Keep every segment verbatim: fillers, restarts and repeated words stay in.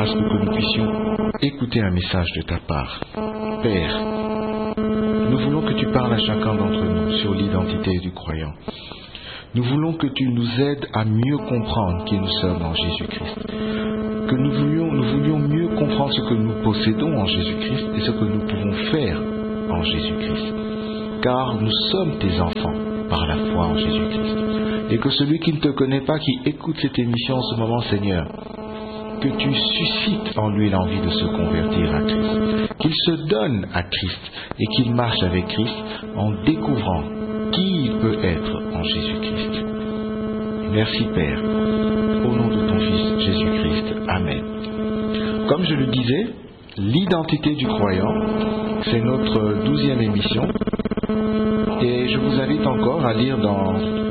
grâce pour que nous puissions écouter un message de ta part. Père, nous voulons que tu parles à chacun d'entre nous sur l'identité du croyant. Nous voulons que tu nous aides à mieux comprendre qui nous sommes en Jésus-Christ. Que nous voulions, nous voulions mieux comprendre ce que nous possédons en Jésus-Christ et ce que nous pouvons faire en Jésus-Christ. Car nous sommes tes enfants par la foi en Jésus-Christ. Et que celui qui ne te connaît pas, qui écoute cette émission en ce moment, Seigneur, que tu suscites en lui l'envie de se convertir à Christ. Qu'il se donne à Christ et qu'il marche avec Christ en découvrant qui il peut être en Jésus-Christ. Merci Père, au nom de ton Fils Jésus-Christ. Amen. Comme je le disais, l'identité du croyant, c'est notre douzième émission. Et je vous invite encore à lire dans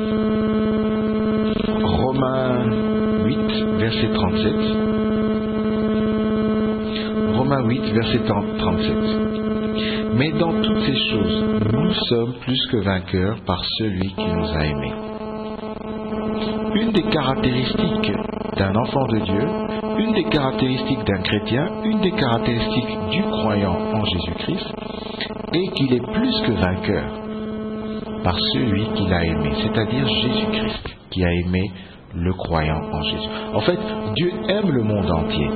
Romains huit, verset trente-sept. Romains huit, verset trente-sept. Mais dans toutes ces choses, nous sommes plus que vainqueurs par celui qui nous a aimés. Une des caractéristiques d'un enfant de Dieu, une des caractéristiques d'un chrétien, une des caractéristiques du croyant en Jésus-Christ, est qu'il est plus que vainqueur par celui qui l'a aimé, c'est-à-dire Jésus-Christ, qui a aimé le croyant en Jésus. En fait, Dieu aime le monde entier.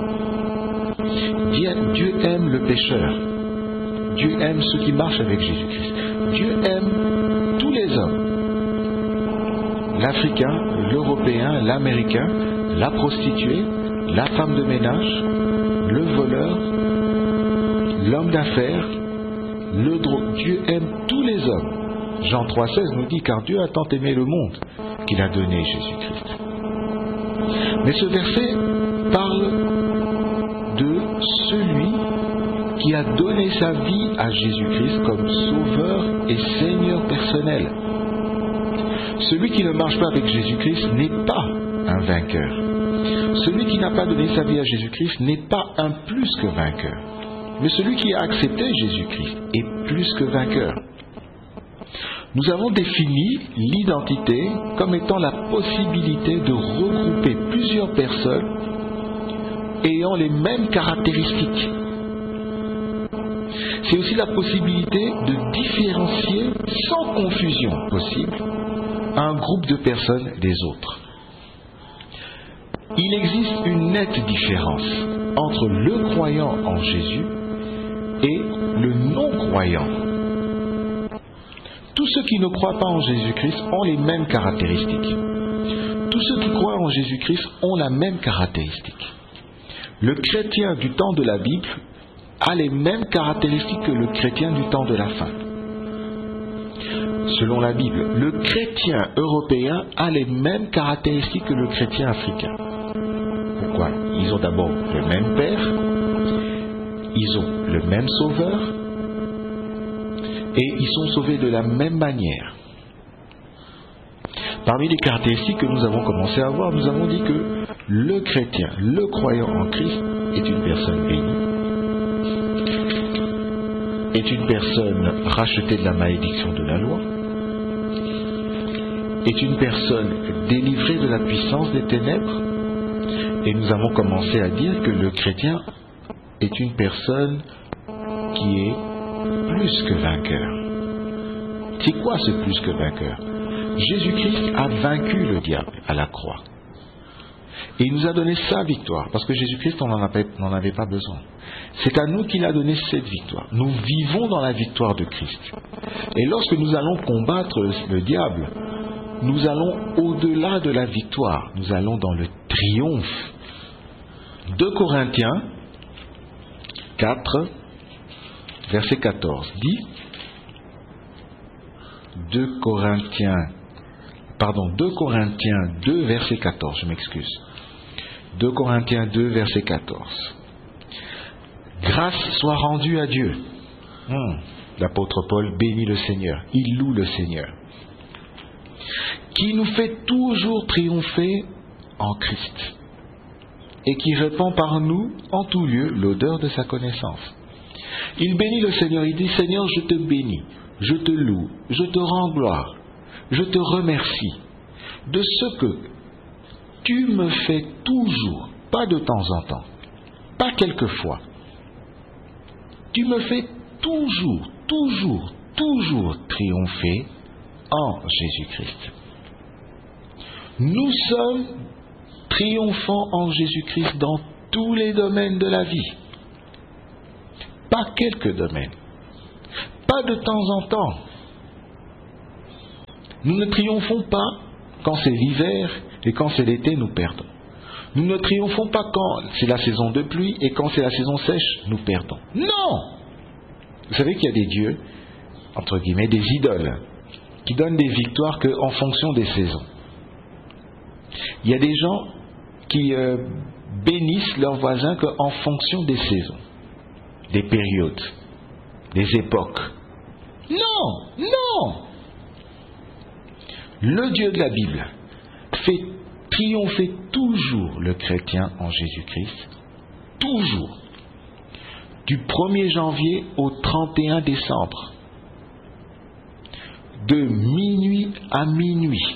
Dieu aime le pécheur. Dieu aime ceux qui marchent avec Jésus-Christ. Dieu aime tous les hommes. L'Africain, l'Européen, l'Américain, la prostituée, la femme de ménage, le voleur, l'homme d'affaires, le drogue. Dieu aime tous les hommes. Jean trois seize nous dit « Car Dieu a tant aimé le monde qu'il a donné Jésus-Christ ». Mais ce verset parle de celui qui a donné sa vie à Jésus-Christ comme sauveur et Seigneur personnel. Celui qui ne marche pas avec Jésus-Christ n'est pas un vainqueur. Celui qui n'a pas donné sa vie à Jésus-Christ n'est pas un plus que vainqueur. Mais celui qui a accepté Jésus-Christ est plus que vainqueur. Nous avons défini l'identité comme étant la possibilité de regrouper plusieurs personnes ayant les mêmes caractéristiques. C'est aussi la possibilité de différencier sans confusion possible un groupe de personnes des autres. Il existe une nette différence entre le croyant en Jésus et le non-croyant. Tous ceux qui ne croient pas en Jésus-Christ ont les mêmes caractéristiques. Tous ceux qui croient en Jésus-Christ ont la même caractéristique. Le chrétien du temps de la Bible a les mêmes caractéristiques que le chrétien du temps de la fin. Selon la Bible, le chrétien européen a les mêmes caractéristiques que le chrétien africain. Pourquoi? Ils ont d'abord le même Père, ils ont le même Sauveur, et ils sont sauvés de la même manière. Parmi les caractéristiques que nous avons commencé à voir, nous avons dit que le chrétien, le croyant en Christ, est une personne bénie, est une personne rachetée de la malédiction de la loi, est une personne délivrée de la puissance des ténèbres, et nous avons commencé à dire que le chrétien est une personne qui est plus que vainqueur. C'est quoi ce plus que vainqueur? Jésus-Christ a vaincu le diable à la croix. Et il nous a donné sa victoire, parce que Jésus-Christ, on n'en avait pas besoin. C'est à nous qu'il a donné cette victoire. Nous vivons dans la victoire de Christ. Et lorsque nous allons combattre le diable, nous allons au-delà de la victoire. Nous allons dans le triomphe. deux Corinthiens quatre, verset quatorze, dit deux Corinthiens, pardon, deux Corinthiens deux, verset quatorze, je m'excuse. deux Corinthiens deux, verset quatorze. Grâce soit rendue à Dieu. Hum, L'apôtre Paul bénit le Seigneur, il loue le Seigneur, qui nous fait toujours triompher en Christ et qui répand par nous en tout lieu l'odeur de sa connaissance. Il bénit le Seigneur, il dit « Seigneur, je te bénis, je te loue, je te rends gloire, je te remercie de ce que tu me fais toujours, pas de temps en temps, pas quelquefois. Tu me fais toujours, toujours, toujours triompher en Jésus-Christ. Nous sommes triomphants en Jésus-Christ dans tous les domaines de la vie. Pas quelques domaines. Pas de temps en temps. Nous ne triomphons pas quand c'est l'hiver et quand c'est l'été, nous perdons. Nous ne triomphons pas quand c'est la saison de pluie et quand c'est la saison sèche, nous perdons. Non! Vous savez qu'il y a des dieux, entre guillemets, des idoles, qui donnent des victoires qu'en fonction des saisons. Il y a des gens qui euh, bénissent leurs voisins qu'en fonction des saisons, des périodes, des époques. Non! Non! Le Dieu de la Bible fait triompher toujours le chrétien en Jésus-Christ, toujours, du premier janvier au trente et un décembre, de minuit à minuit.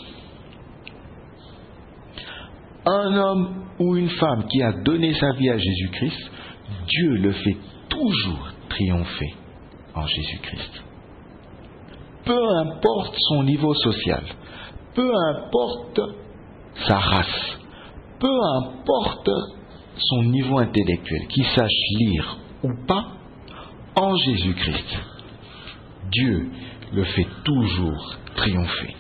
Un homme ou une femme qui a donné sa vie à Jésus-Christ, Dieu le fait toujours triompher en Jésus-Christ. Peu importe son niveau social, peu importe sa race, peu importe son niveau intellectuel, qu'il sache lire ou pas, en Jésus-Christ, Dieu le fait toujours triompher.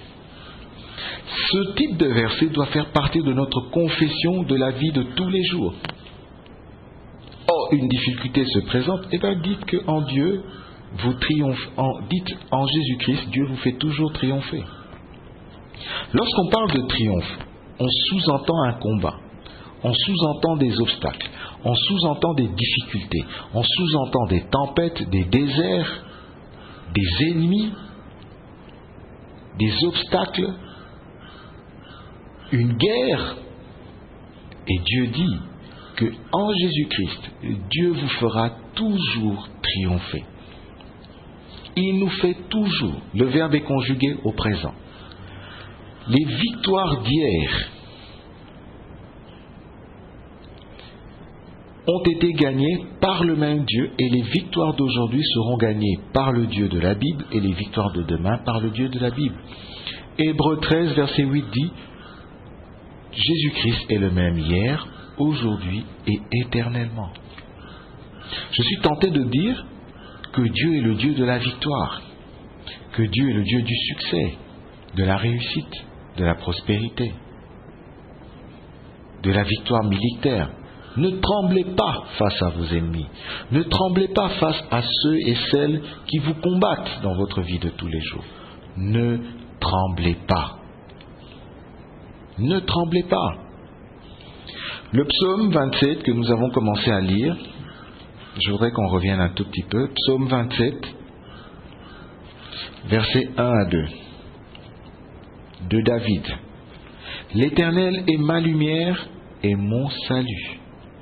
Ce type de verset doit faire partie de notre confession de la vie de tous les jours. Or, une difficulté se présente, et bien dites qu'en Dieu, vous triomphez, en, dites en Jésus-Christ, Dieu vous fait toujours triompher. Lorsqu'on parle de triomphe, on sous-entend un combat, on sous-entend des obstacles, on sous-entend des difficultés, on sous-entend des tempêtes, des déserts, des ennemis, des obstacles, une guerre. Et Dieu dit que en Jésus-Christ, Dieu vous fera toujours triompher. Il nous fait toujours, le verbe est conjugué au présent. Les victoires d'hier ont été gagnées par le même Dieu et les victoires d'aujourd'hui seront gagnées par le Dieu de la Bible et les victoires de demain par le Dieu de la Bible. Hébreux treize, verset huit dit « Jésus-Christ est le même hier, aujourd'hui et éternellement. » Je suis tenté de dire que Dieu est le Dieu de la victoire, que Dieu est le Dieu du succès, de la réussite, de la prospérité, de la victoire militaire. Ne tremblez pas face à vos ennemis. Ne tremblez pas face à ceux et celles qui vous combattent dans votre vie de tous les jours. Ne tremblez pas. Ne tremblez pas. Le psaume vingt-sept que nous avons commencé à lire, je voudrais qu'on revienne un tout petit peu. Psaume vingt-sept, versets un à deux. De David. L'Éternel est ma lumière et mon salut.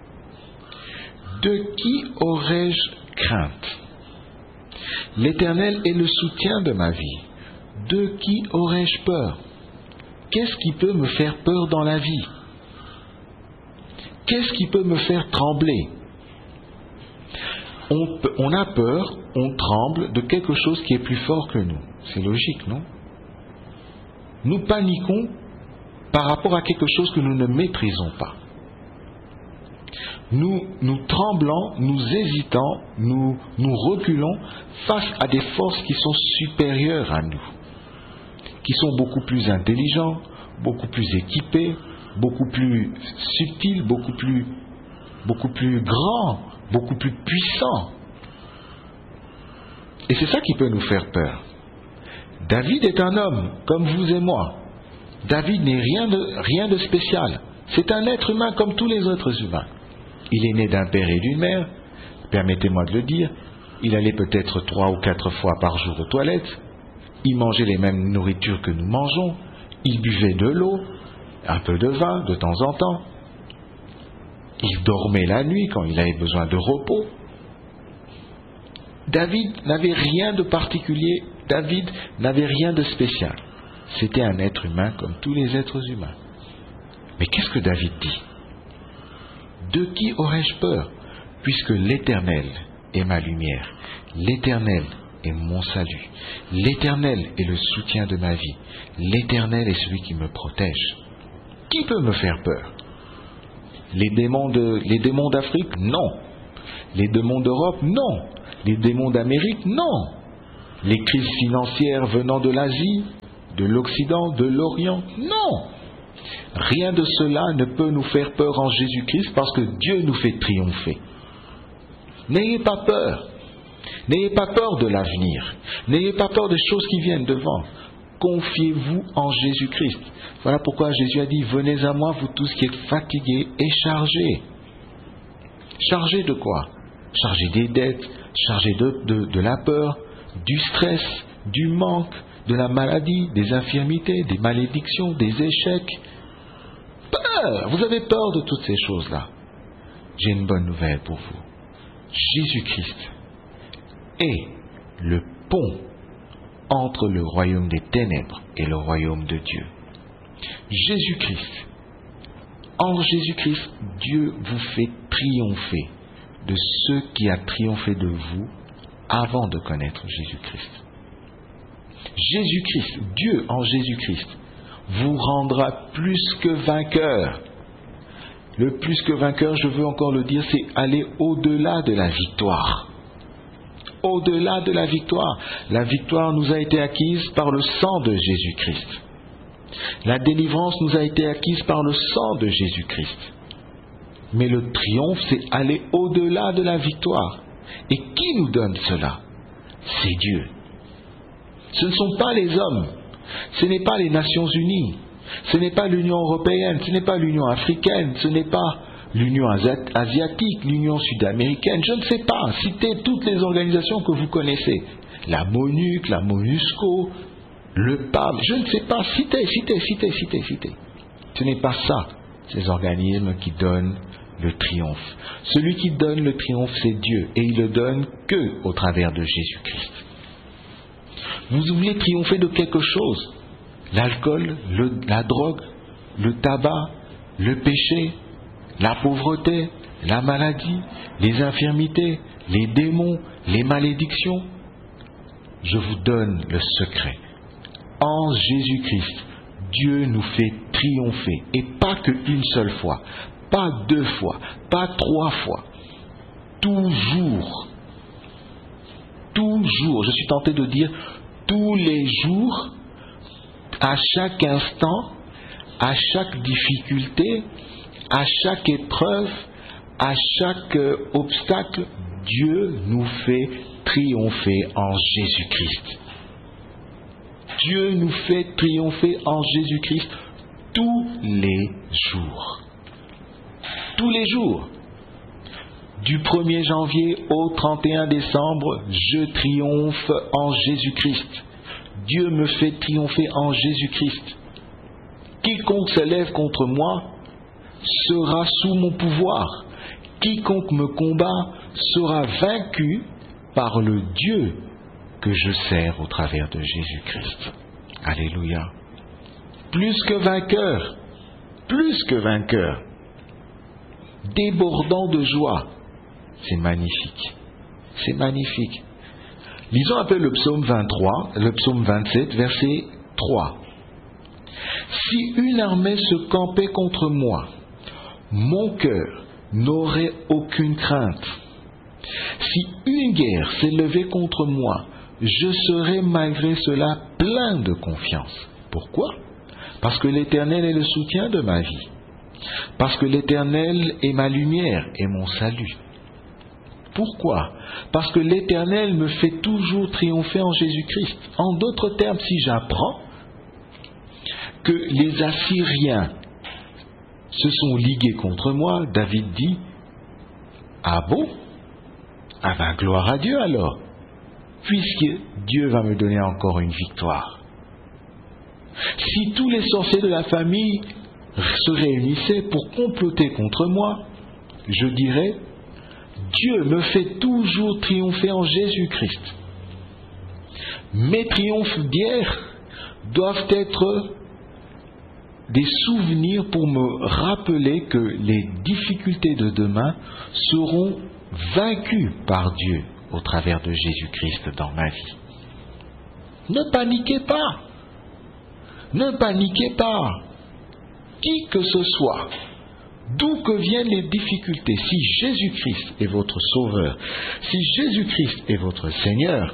De qui aurais-je crainte? L'Éternel est le soutien de ma vie. De qui aurais-je peur? Qu'est-ce qui peut me faire peur dans la vie? Qu'est-ce qui peut me faire trembler? On, on a peur, on tremble de quelque chose qui est plus fort que nous. C'est logique, non? Nous paniquons par rapport à quelque chose que nous ne maîtrisons pas. Nous, nous tremblons, nous hésitons, nous, nous reculons face à des forces qui sont supérieures à nous, qui sont beaucoup plus intelligents, beaucoup plus équipés, beaucoup plus subtils, beaucoup plus, beaucoup plus grands, beaucoup plus puissants. Et c'est ça qui peut nous faire peur. David est un homme, comme vous et moi. David n'est rien de, rien de spécial. C'est un être humain comme tous les autres humains. Il est né d'un père et d'une mère, permettez-moi de le dire. Il allait peut-être trois ou quatre fois par jour aux toilettes. Il mangeait les mêmes nourritures que nous mangeons. Il buvait de l'eau, un peu de vin de temps en temps. Il dormait la nuit quand il avait besoin de repos. David n'avait rien de particulier. David n'avait rien de spécial. C'était un être humain comme tous les êtres humains. Mais qu'est-ce que David dit? De qui aurais-je peur? Puisque l'Éternel est ma lumière, l'Éternel est mon salut, l'Éternel est le soutien de ma vie, l'Éternel est celui qui me protège. Qui peut me faire peur? Les démons de, les démons d'Afrique? Non. Les démons d'Europe? Non. Les démons d'Amérique? Non. Les crises financières venant de l'Asie, de l'Occident, de l'Orient? Non. Rien de cela ne peut nous faire peur en Jésus-Christ parce que Dieu nous fait triompher. N'ayez pas peur. N'ayez pas peur de l'avenir. N'ayez pas peur des choses qui viennent devant. Confiez-vous en Jésus-Christ. Voilà pourquoi Jésus a dit, venez à moi, vous tous qui êtes fatigués et chargés. Chargés de quoi? Chargés des dettes, chargés de, de, de la peur, du stress, du manque, de la maladie, des infirmités, des malédictions, des échecs. Peur! Vous avez peur de toutes ces choses-là. J'ai une bonne nouvelle pour vous. Jésus-Christ est le pont entre le royaume des ténèbres et le royaume de Dieu. Jésus-Christ, en Jésus-Christ, Dieu vous fait triompher de ceux qui a triomphé de vous avant de connaître Jésus-Christ. Jésus-Christ, Dieu en Jésus-Christ, vous rendra plus que vainqueur. Le plus que vainqueur, je veux encore le dire, c'est aller au-delà de la victoire. Au-delà de la victoire. La victoire nous a été acquise par le sang de Jésus-Christ. La délivrance nous a été acquise par le sang de Jésus-Christ. Mais le triomphe, c'est aller au-delà de la victoire. Et qui nous donne cela? C'est Dieu. Ce ne sont pas les hommes. Ce n'est pas les Nations Unies. Ce n'est pas l'Union européenne. Ce n'est pas l'Union africaine. Ce n'est pas l'Union asiatique, l'Union sud-américaine. Je ne sais pas. Citez toutes les organisations que vous connaissez. La MONUC, la MONUSCO, le pape. Je ne sais pas. Citez, citez, citez, citez, citez. Ce n'est pas ça, ces organismes qui donnent le triomphe. Celui qui donne le triomphe, c'est Dieu. Et il le donne que au travers de Jésus-Christ. Vous voulez triompher de quelque chose? L'alcool, le, la drogue, le tabac, le péché, la pauvreté, la maladie, les infirmités, les démons, les malédictions. Je vous donne le secret. En Jésus-Christ, Dieu nous fait triompher. Et pas qu'une seule fois, pas deux fois, pas trois fois. Toujours. Toujours. Je suis tenté de dire tous les jours, à chaque instant, à chaque difficulté, à chaque épreuve, à chaque euh, obstacle, Dieu nous fait triompher en Jésus-Christ. Dieu nous fait triompher en Jésus-Christ tous les jours. Tous les jours. Du premier janvier au trente et un décembre, je triomphe en Jésus-Christ. Dieu me fait triompher en Jésus-Christ. Quiconque s'élève contre moi sera sous mon pouvoir. Quiconque me combat sera vaincu par le Dieu que je sers au travers de Jésus-Christ. Alléluia. Plus que vainqueur, plus que vainqueur, débordant de joie. C'est magnifique. C'est magnifique. Lisons un peu le psaume vingt-trois, le psaume vingt-sept, verset trois. Si une armée se campait contre moi, mon cœur n'aurait aucune crainte. Si une guerre s'élevait contre moi, je serais malgré cela plein de confiance. Pourquoi? Parce que l'Éternel est le soutien de ma vie. Parce que l'Éternel est ma lumière et mon salut. Pourquoi? Parce que l'Éternel me fait toujours triompher en Jésus-Christ. En d'autres termes, si j'apprends que les Assyriens se sont ligués contre moi, David dit, ah bon? Ah ben gloire à Dieu alors, puisque Dieu va me donner encore une victoire. Si tous les sorciers de la famille se réunissaient pour comploter contre moi, je dirais, Dieu me fait toujours triompher en Jésus-Christ. Mes triomphes d'hier doivent être des souvenirs pour me rappeler que les difficultés de demain seront vaincues par Dieu au travers de Jésus-Christ dans ma vie. Ne paniquez pas. Ne paniquez pas. Qui que ce soit, d'où que viennent les difficultés, si Jésus-Christ est votre Sauveur, si Jésus-Christ est votre Seigneur,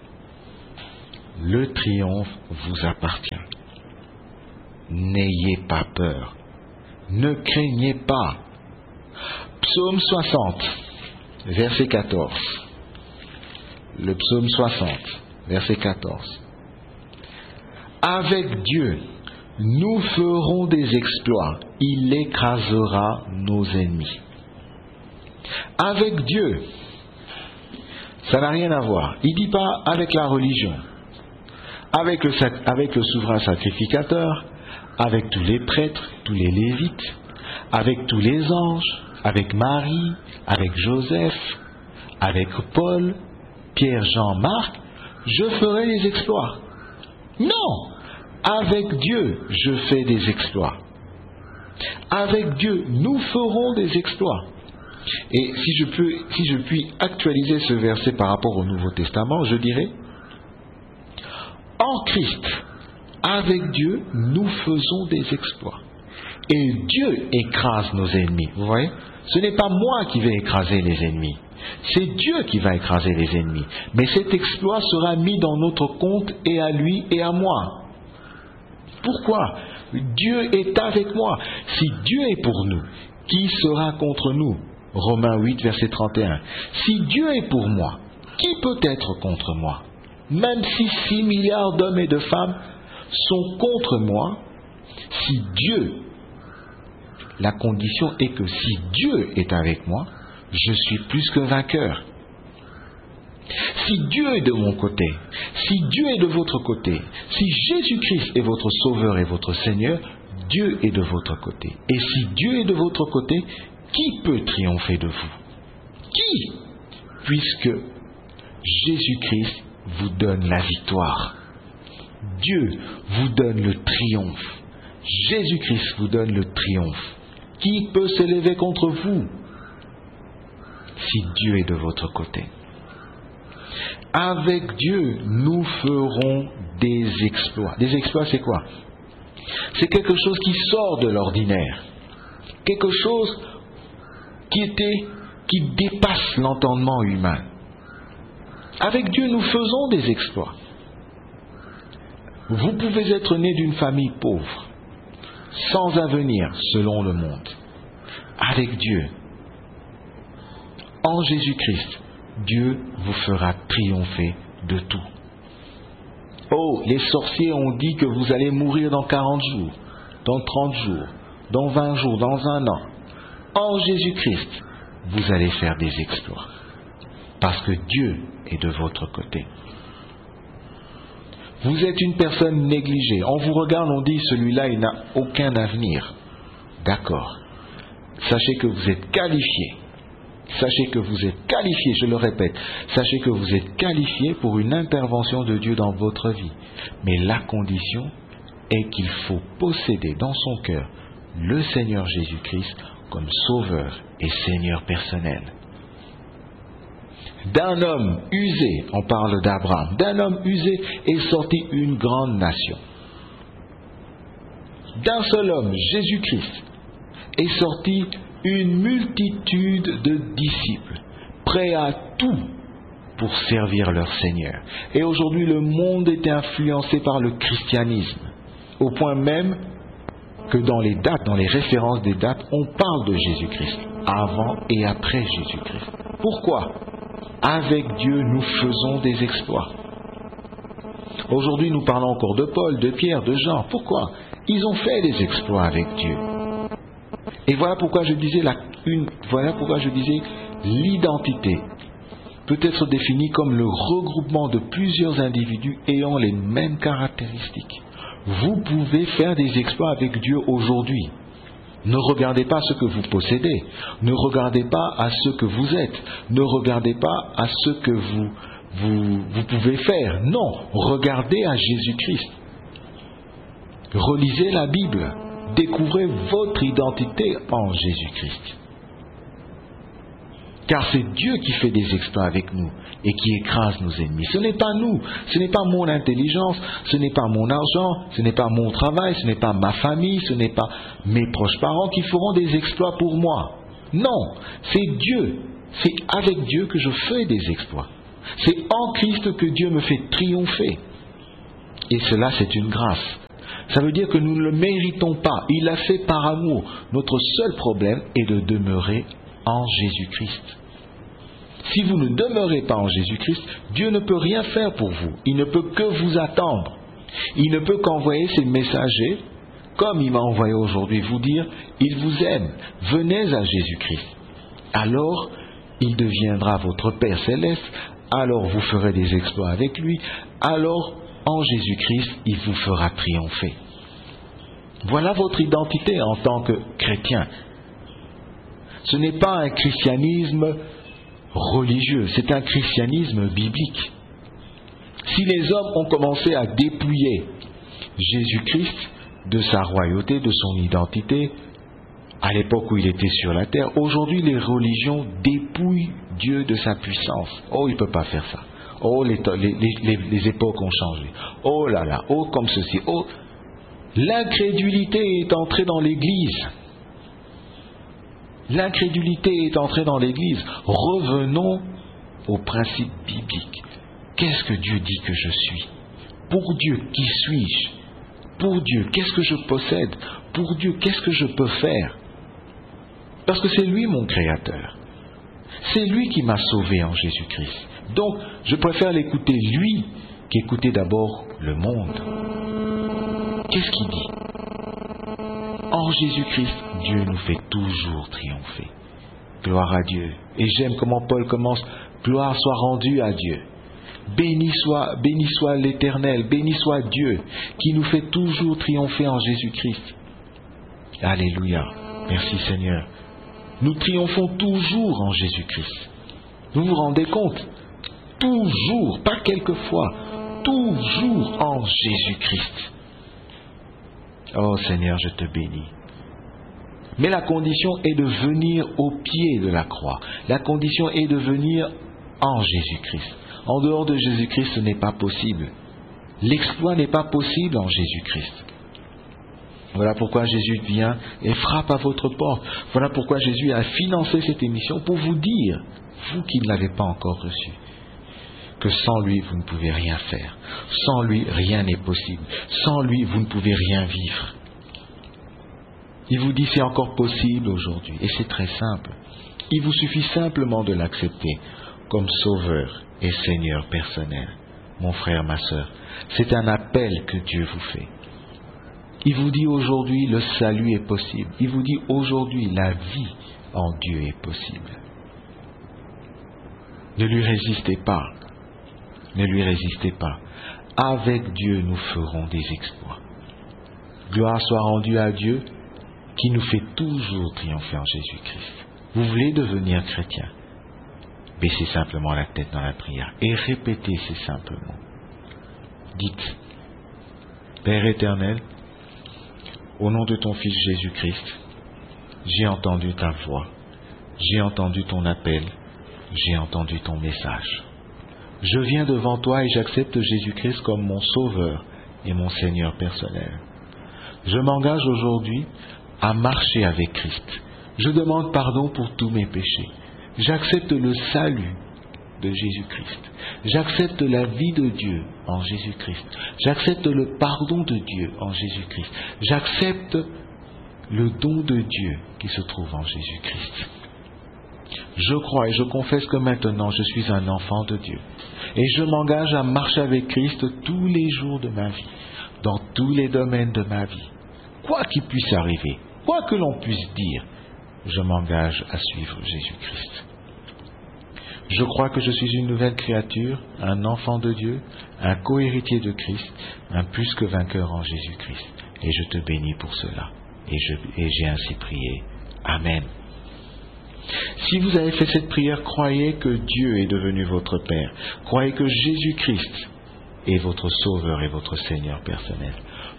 le triomphe vous appartient. N'ayez pas peur. Ne craignez pas. Psaume soixante, verset quatorze. Le psaume soixante, verset quatorze. Avec Dieu, nous ferons des exploits. Il écrasera nos ennemis. Avec Dieu, ça n'a rien à voir. Il ne dit pas avec la religion, avec le, avec le souverain sacrificateur, avec tous les prêtres, tous les lévites, avec tous les anges, avec Marie, avec Joseph, avec Paul, Pierre, Jean, Marc, je ferai les exploits. Non! Avec Dieu, je fais des exploits. Avec Dieu, nous ferons des exploits. Et si je peux, si je puis actualiser ce verset par rapport au Nouveau Testament, je dirais, en Christ, avec Dieu, nous faisons des exploits. Et Dieu écrase nos ennemis. Vous voyez? Ce n'est pas moi qui vais écraser les ennemis. C'est Dieu qui va écraser les ennemis. Mais cet exploit sera mis dans notre compte et à lui et à moi. Pourquoi? Dieu est avec moi. Si Dieu est pour nous, qui sera contre nous? Romains huit, verset trente et un. Si Dieu est pour moi, qui peut être contre moi? Même si six milliards d'hommes et de femmes sont contre moi, si Dieu, la condition est que si Dieu est avec moi, je suis plus que vainqueur. Si Dieu est de mon côté, si Dieu est de votre côté, si Jésus-Christ est votre Sauveur et votre Seigneur, Dieu est de votre côté. Et si Dieu est de votre côté, qui peut triompher de vous? Qui? Puisque Jésus-Christ vous donne la victoire. Dieu vous donne le triomphe. Jésus-Christ vous donne le triomphe. Qui peut s'élever contre vous si Dieu est de votre côté? Avec Dieu, nous ferons des exploits. Des exploits, c'est quoi? C'est quelque chose qui sort de l'ordinaire. Quelque chose qui était, qui dépasse l'entendement humain. Avec Dieu, nous faisons des exploits. Vous pouvez être né d'une famille pauvre, sans avenir selon le monde. Avec Dieu, en Jésus-Christ, Dieu vous fera triompher de tout. Oh, les sorciers ont dit que vous allez mourir dans quarante jours, dans trente jours, dans vingt jours, dans un an. En Jésus-Christ, vous allez faire des exploits. Parce que Dieu est de votre côté. Vous êtes une personne négligée. On vous regarde, on dit, celui-là, il n'a aucun avenir. D'accord. Sachez que vous êtes qualifié. Sachez que vous êtes qualifié, je le répète, sachez que vous êtes qualifié pour une intervention de Dieu dans votre vie. Mais la condition est qu'il faut posséder dans son cœur le Seigneur Jésus-Christ comme Sauveur et Seigneur personnel. D'un homme usé, on parle d'Abraham, d'un homme usé est sortie une grande nation. D'un seul homme, Jésus-Christ, est sortie une multitude de disciples, prêts à tout pour servir leur Seigneur. Et aujourd'hui, le monde est influencé par le christianisme, au point même que dans les dates, dans les références des dates, on parle de Jésus-Christ, avant et après Jésus-Christ. Pourquoi? Avec Dieu, nous faisons des exploits. Aujourd'hui, nous parlons encore de Paul, de Pierre, de Jean. Pourquoi? Ils ont fait des exploits avec Dieu. Et voilà pourquoi je disais la, une, voilà pourquoi je disais l'identité peut être définie comme le regroupement de plusieurs individus ayant les mêmes caractéristiques. Vous pouvez faire des exploits avec Dieu aujourd'hui. Ne regardez pas ce que vous possédez, ne regardez pas à ce que vous êtes, ne regardez pas à ce que vous, vous, vous pouvez faire. Non, regardez à Jésus-Christ. Relisez la Bible. Découvrez votre identité en Jésus-Christ. Car c'est Dieu qui fait des exploits avec nous et qui écrase nos ennemis. Ce n'est pas nous, ce n'est pas mon intelligence, ce n'est pas mon argent, ce n'est pas mon travail, ce n'est pas ma famille, ce n'est pas mes proches parents qui feront des exploits pour moi. Non, c'est Dieu. C'est avec Dieu que je fais des exploits. C'est en Christ que Dieu me fait triompher. Et cela, c'est une grâce. Ça veut dire que nous ne le méritons pas. Il l'a fait par amour. Notre seul problème est de demeurer en Jésus-Christ. Si vous ne demeurez pas en Jésus-Christ, Dieu ne peut rien faire pour vous. Il ne peut que vous attendre. Il ne peut qu'envoyer ses messagers, comme il m'a envoyé aujourd'hui, vous dire, il vous aime, venez à Jésus-Christ. Alors, il deviendra votre Père céleste, alors vous ferez des exploits avec lui, alors, en Jésus-Christ, il vous fera triompher. Voilà votre identité en tant que chrétien. Ce n'est pas un christianisme religieux, c'est un christianisme biblique. Si les hommes ont commencé à dépouiller Jésus-Christ de sa royauté, de son identité, à l'époque où il était sur la terre, aujourd'hui les religions dépouillent Dieu de sa puissance. Oh, il ne peut pas faire ça. Oh, les, les, les, les époques ont changé. Oh là là, oh comme ceci. Oh, l'incrédulité est entrée dans l'Église. L'incrédulité est entrée dans l'Église. Revenons au principe biblique. Qu'est-ce que Dieu dit que je suis? Pour Dieu, qui suis-je? Pour Dieu, qu'est-ce que je possède? Pour Dieu, qu'est-ce que je peux faire? Parce que c'est lui mon Créateur. C'est lui qui m'a sauvé en Jésus-Christ. Donc, je préfère l'écouter lui qu'écouter d'abord le monde. Qu'est-ce qu'il dit? En Jésus-Christ, Dieu nous fait toujours triompher. Gloire à Dieu. Et j'aime comment Paul commence. Gloire soit rendue à Dieu. Béni soit, béni soit l'Éternel, béni soit Dieu, qui nous fait toujours triompher en Jésus-Christ. Alléluia. Merci Seigneur. Nous triomphons toujours en Jésus-Christ. Vous vous rendez compte? Toujours, pas quelquefois, toujours en Jésus-Christ. Oh Seigneur, je te bénis. Mais la condition est de venir au pied de la croix. La condition est de venir en Jésus-Christ. En dehors de Jésus-Christ, ce n'est pas possible. L'exploit n'est pas possible en Jésus-Christ. Voilà pourquoi Jésus vient et frappe à votre porte. Voilà pourquoi Jésus a financé cette émission pour vous dire, vous qui ne l'avez pas encore reçu, que sans lui, vous ne pouvez rien faire. Sans lui, rien n'est possible. Sans lui, vous ne pouvez rien vivre. Il vous dit c'est encore possible aujourd'hui. Et c'est très simple. Il vous suffit simplement de l'accepter comme sauveur et Seigneur personnel. Mon frère, ma sœur, c'est un appel que Dieu vous fait. Il vous dit aujourd'hui le salut est possible. Il vous dit aujourd'hui la vie en Dieu est possible. Ne lui résistez pas. Ne lui résistez pas. Avec Dieu, nous ferons des exploits. Gloire soit rendue à Dieu qui nous fait toujours triompher en Jésus-Christ. Vous voulez devenir chrétien? Baissez simplement la tête dans la prière et répétez ces simples mots. Dites, Père éternel, au nom de ton Fils Jésus-Christ, j'ai entendu ta voix, j'ai entendu ton appel, j'ai entendu ton message. Je viens devant toi et j'accepte Jésus-Christ comme mon Sauveur et mon Seigneur personnel. Je m'engage aujourd'hui à marcher avec Christ. Je demande pardon pour tous mes péchés. J'accepte le salut de Jésus-Christ. J'accepte la vie de Dieu en Jésus-Christ. J'accepte le pardon de Dieu en Jésus-Christ. J'accepte le don de Dieu qui se trouve en Jésus-Christ. Je crois et je confesse que maintenant je suis un enfant de Dieu. Et je m'engage à marcher avec Christ tous les jours de ma vie, dans tous les domaines de ma vie. Quoi qu'il puisse arriver, quoi que l'on puisse dire, je m'engage à suivre Jésus-Christ. Je crois que je suis une nouvelle créature, un enfant de Dieu, un co-héritier de Christ, un plus que vainqueur en Jésus-Christ. Et je te bénis pour cela. Et, je, et j'ai ainsi prié. Amen. Si vous avez fait cette prière, croyez que Dieu est devenu votre Père. Croyez que Jésus-Christ est votre Sauveur et votre Seigneur personnel.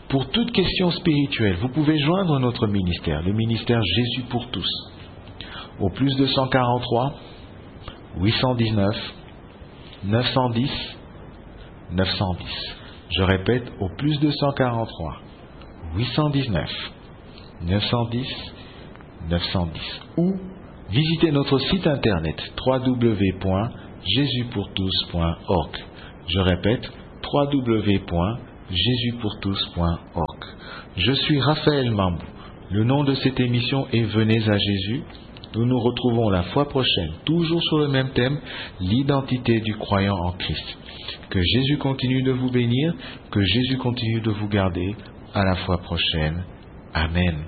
Pour toute question spirituelle, vous pouvez joindre notre ministère, le ministère Jésus pour tous, au plus deux cent quarante-trois, huit cent dix-neuf, neuf cent dix, neuf cent dix. Je répète, au plus deux cent quarante-trois, huit cent dix-neuf, neuf cent dix, neuf cent dix. Ou visitez notre site internet w w w point jésus pour tous point org. Je répète, w w w point jésus pour tous point org. Je suis Raphaël Mambou. Le nom de cette émission est Venez à Jésus. Nous nous retrouvons la fois prochaine, toujours sur le même thème, l'identité du croyant en Christ. Que Jésus continue de vous bénir, que Jésus continue de vous garder. À la fois prochaine. Amen.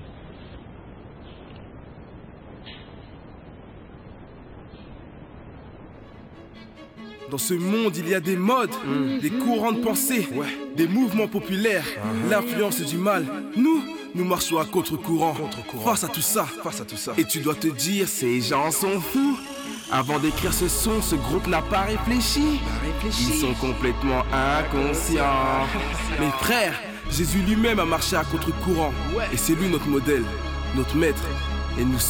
Dans ce monde, il y a des modes, mmh. des courants de pensée, ouais. des mouvements populaires, mmh. l'influence du mal. Nous, nous marchons à contre-courant, contre-courant. Face à tout ça. Face à tout ça. Et tu dois te dire, ces gens sont fous. Avant d'écrire ce son, ce groupe n'a pas réfléchi. Pas réfléchi. Ils sont complètement inconscients. Mes frères, Jésus lui-même a marché à contre-courant. Ouais. Et c'est lui notre modèle, notre maître. Et nous